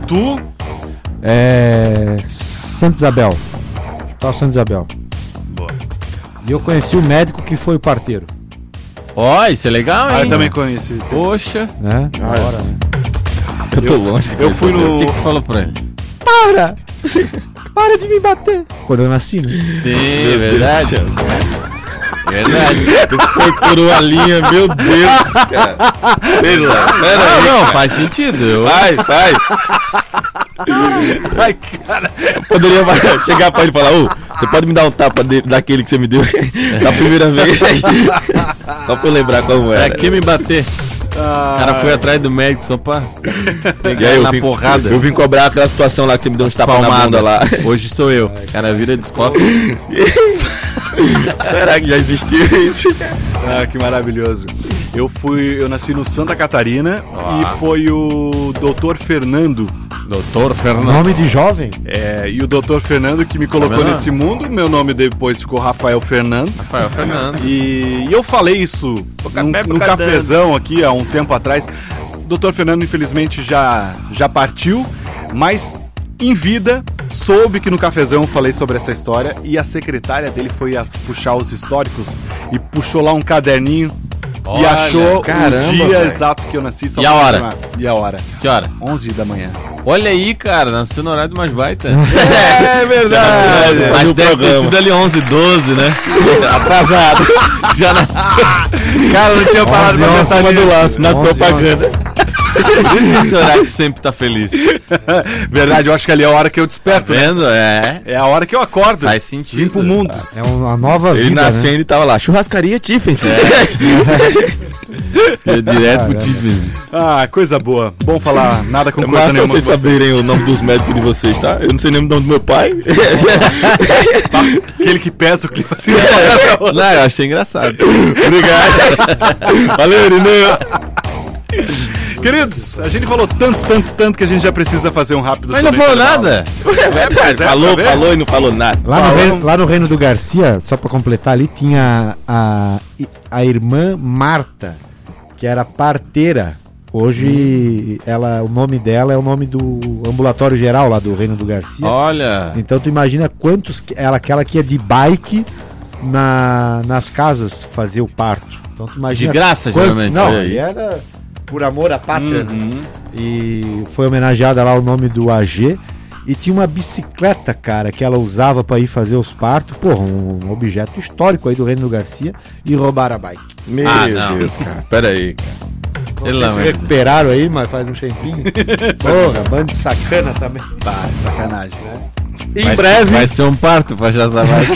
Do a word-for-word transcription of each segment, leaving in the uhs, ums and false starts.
Tu? É... Santa Isabel. Hospital Santa Isabel. Boa. E eu conheci o médico que foi o parteiro. Ó, isso é legal, hein? Ah, eu também conheci. Poxa. Né? Na hora, né? Eu tô longe. Eu fui no... O que, que você falou pra ele? Para! Para de me bater! Quando eu nasci, né? Sim, é verdade. Verdade. Tu foi por uma linha, meu Deus, cara. Pera, pera Ah, aí, não, cara. Faz sentido. Eu... Vai, vai. Ai, cara. Eu poderia chegar pra ele e falar, ô, você pode me dar um tapa de, daquele que você me deu da primeira vez? Só pra eu lembrar como era. É que me bater. O cara foi atrás do médico só pra pegar ele na vim, porrada. Eu vim cobrar aquela situação lá que você me deu uns tapas na bunda lá. Hoje sou eu. O cara vira descosta. Será que já existiu isso? Ah, que maravilhoso. Eu fui, eu nasci no Santa Catarina ah. e foi o doutor Fernando. doutor Fernando. Nome de jovem? É, e o doutor Fernando que me colocou tá nesse mundo. Meu nome depois ficou Rafael Fernando. Rafael Fernando. E, e eu falei isso num, num cafezão aqui há um tempo atrás. O doutor Fernando infelizmente já, já partiu, mas em vida soube que no cafezão eu falei sobre essa história e a secretária dele foi a puxar os históricos e puxou lá um caderninho. Olha, e achou caramba, o dia véio. exato que eu nasci. Só e a hora? E a hora? Que hora? onze da manhã. Olha aí, cara, nasceu no horário mais baita. É verdade. É, mas deve ter sido ali onze, doze, né? Atrasado. Já nasceu. Cara, não tinha parado pra pensar do lance, nas propagandas. Por isso que esse horário sempre tá feliz. Verdade, eu acho que ali é a hora que eu desperto. Tá vendo? Né? É. É a hora que eu acordo. Faz sentido. Vim pro mundo. É uma nova vida. Ele nascendo né? e tava lá, churrascaria Tiffany. É. É direto ah, pro Tiffany. Ah, coisa boa. Bom falar nada com coisa nenhuma. Vocês saberem o nome dos médicos de vocês, tá? Eu não sei nem o nome do meu pai. Aquele que pesa o clima assim. Não, eu achei engraçado. Obrigado. Valeu, Irineu. Queridos, a gente falou tanto, tanto, tanto que a gente já precisa fazer um rápido. Mas não falou nada. É, mas é, falou, falou e não falou nada. Lá no, reino, lá no Reino do Garcia, só pra completar ali, tinha a, a irmã Marta, que era parteira. Hoje, ela, o nome dela é o nome do ambulatório geral lá do Reino do Garcia. Olha. Então tu imagina quantos, ela, aquela que ia de bike na, nas casas fazer o parto. Então tu imagina. De graça, quanto, geralmente. Não, e era por amor à pátria. Uhum. Né? E foi homenageada lá o nome do A G. E tinha uma bicicleta, cara, que ela usava para ir fazer os partos. Porra, um, um objeto histórico aí do Reino do Garcia. E roubaram a bike. Meu ah, Deus, cara. Pera aí, cara. Vocês se recuperaram aí, mas faz um tempinho. Porra, bando de sacana também. Tá, sacanagem, né? Em vai breve. Ser, vai ser um parto pra já saber.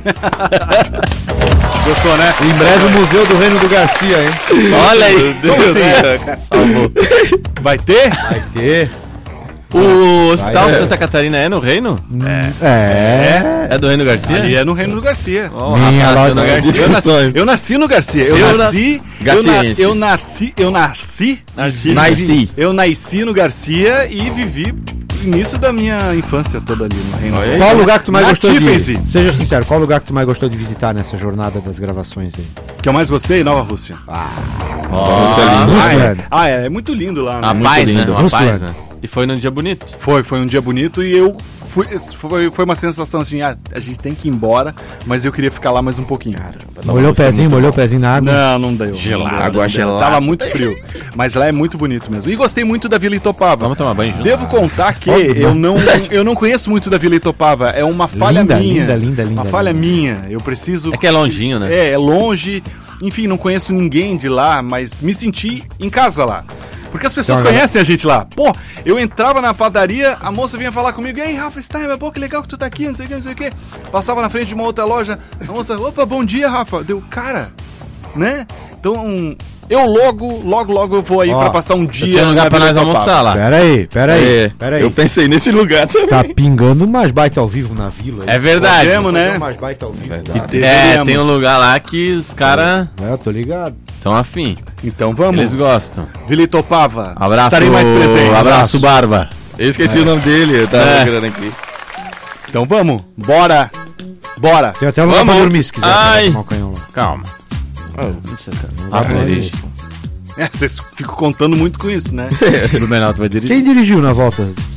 Gostou, né? Em breve o Museu do Reino do Garcia, hein? Olha aí. Como assim? Vai ter? Vai ter. O Hospital vai, Santa é. Catarina é no Reino? É. É. É do Reino do Garcia? Ali é no Reino do Garcia. Oh, rapaz, no Garcia. Eu, nasci, eu nasci no Garcia. Eu, eu nasci. Eu, na, eu nasci. Eu nasci. Nasci. Nasci. Eu nasci no Garcia e vivi início da minha infância toda ali no Reino. Oi? Qual lugar que tu mais Na gostou Tiffany. de... Seja sincero, qual lugar que tu mais gostou de visitar nessa jornada das gravações aí? Que eu mais gostei? Nova Rússia. Ah, oh, ah, é, ah, é, é muito lindo lá, né? A muito paz, lindo. Né? A paz, né? E foi num dia bonito? Foi, foi um dia bonito e eu... Fui, foi, foi uma sensação assim, ah, a gente tem que ir embora, mas eu queria ficar lá mais um pouquinho. Caramba, molhou o pezinho, molhou o pezinho na água? Não, não deu. Gelado, não deu, água não gelada. Tava muito frio, mas lá é muito bonito mesmo. E gostei muito da Vila Itopava. Vamos tomar banho junto? Devo contar que eu não, eu não conheço muito da Vila Itopava, é uma falha linda, minha. Linda, linda, linda. Uma falha linda. minha, eu preciso... É que é longinho, né? É, é longe, enfim, não conheço ninguém de lá, mas me senti em casa lá. Porque as pessoas então, conhecem a gente lá. Pô, eu entrava na padaria, a moça vinha falar comigo, e aí, Rafa Steinberg, pô, que legal que tu tá aqui, não sei o que, não sei o que. Passava na frente de uma outra loja, a moça, opa, bom dia, Rafa. Deu, cara, né? Então, eu logo, logo, logo eu vou aí Ó, pra passar um dia. Tem um lugar pra nós almoçar lá. Pera aí, pera aí, é, pera aí. Eu pensei nesse lugar também. Tá pingando mais baita ao vivo na vila. Aí. É verdade. Podemos, né? Mais baita ao vivo. É, tem um lugar lá que os caras... É, eu tô ligado. Estão afim. Então vamos. Eles gostam. Vila Itopava. Abraço. Estarei mais presente. Abraço, Barba. Eu esqueci é. o nome dele, eu tava lembrando é. aqui. Então vamos. Bora. Bora. Tem até um lugar pra dormir se quiser. Ai. Tomar um canhão lá. Calma. Oh, ah, dirige. É, vocês ficam contando muito com isso, né? O Menaldo vai dirigir. Quem dirigiu na volta?